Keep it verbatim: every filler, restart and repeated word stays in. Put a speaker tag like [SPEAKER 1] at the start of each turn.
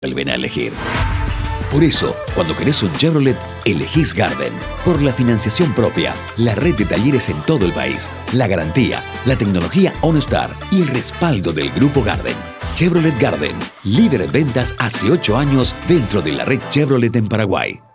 [SPEAKER 1] vuelven a elegir. Por eso, cuando querés un Chevrolet, elegís Garden. Por la financiación propia, la red de talleres en todo el país, la garantía, la tecnología OnStar y el respaldo del Grupo Garden. Chevrolet Garden, líder en ventas hace ocho años dentro de la red Chevrolet en Paraguay.